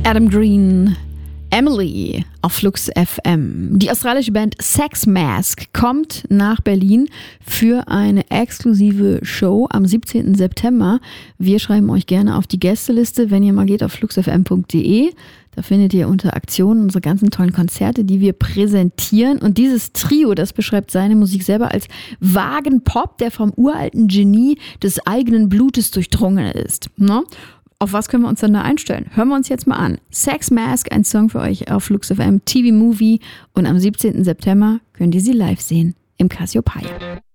Adam Green, Emily auf Flux FM. Die australische Band Sex Mask kommt nach Berlin für eine exklusive Show am 17. September. Wir schreiben euch gerne auf die Gästeliste, wenn ihr mal geht auf fluxfm.de. Da findet ihr unter Aktionen unsere ganzen tollen Konzerte, die wir präsentieren. Und dieses Trio, das beschreibt seine Musik selber als Wagenpop, der vom uralten Genie des eigenen Blutes durchdrungen ist. Ne? Auf was können wir uns dann da einstellen? Hören wir uns jetzt mal an. Sex Mask, ein Song für euch auf Flux FM TV Movie. Und am 17. September könnt ihr sie live sehen im Cassiopeia.